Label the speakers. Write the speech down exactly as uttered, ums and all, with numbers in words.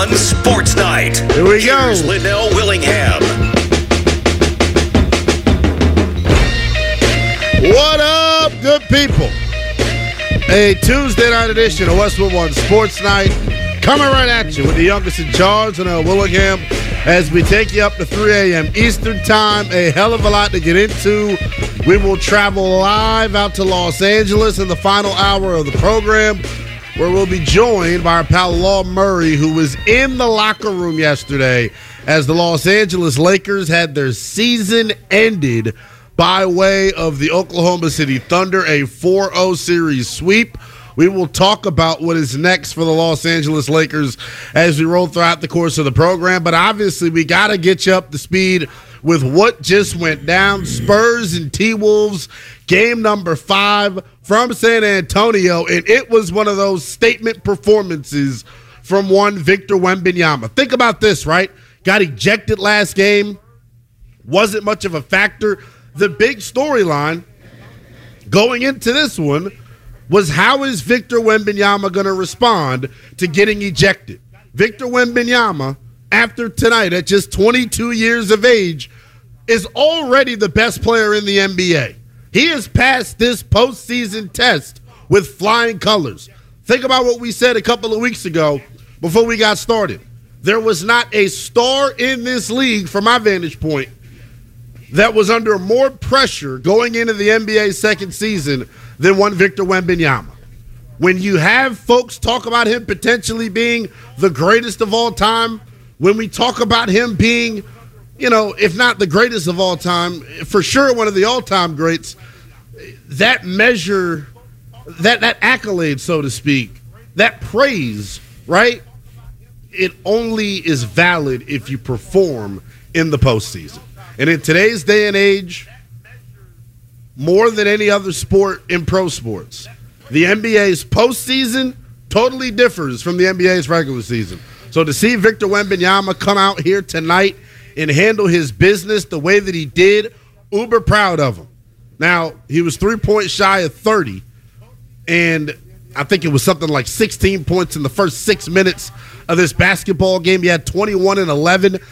Speaker 1: One Sports Night.
Speaker 2: Here we
Speaker 1: Here's
Speaker 2: go.
Speaker 1: Linnell Willingham.
Speaker 2: What up, good people? A Tuesday night edition of Westwood One Sports Night coming right at you with the youngest in charge, Linnell Willingham, as we take you up to three a.m. Eastern Time. A hell of a lot to get into. We will travel live out to Los Angeles in the final hour of the program, where we'll be joined by our pal Law Murray, who was in the locker room yesterday as the Los Angeles Lakers had their season ended by way of the Oklahoma City Thunder, a four oh series sweep. We will talk about what is next for the Los Angeles Lakers as we roll throughout the course of the program. But obviously, we got to get you up to speed with what just went down. Spurs and T-Wolves, game number five from San Antonio. And it was one of those statement performances from one Victor Wembanyama. Think about this, right? Got ejected last game. Wasn't much of a factor. The big storyline going into this one was, how is Victor Wembanyama going to respond to getting ejected? Victor Wembanyama, after tonight, at just twenty-two years of age, is already the best player in the N B A. He has passed this postseason test with flying colors. Think about what we said a couple of weeks ago before we got started. There was not a star in this league, from my vantage point, that was under more pressure going into the N B A's second season than one Victor Wembanyama. When you have folks talk about him potentially being the greatest of all time, when we talk about him being, you know, if not the greatest of all time, for sure one of the all-time greats, that measure, that, that accolade, so to speak, that praise, right, it only is valid if you perform in the postseason. And in today's day and age, more than any other sport in pro sports, the N B A's postseason totally differs from the N B A's regular season. So to see Victor Wembanyama come out here tonight and handle his business the way that he did, uber proud of him. Now, he was three points shy of thirty, and I think it was something like sixteen points in the first six minutes of this basketball game. He had twenty-one and eleven